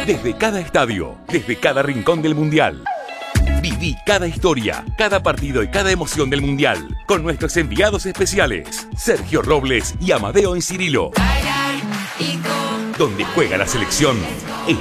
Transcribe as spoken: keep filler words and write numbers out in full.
Desde cada estadio, desde cada rincón del Mundial. Viví cada historia, cada partido y cada emoción del Mundial con nuestros enviados especiales, Sergio Robles y Amadeo Encirilo. Donde juega la selección,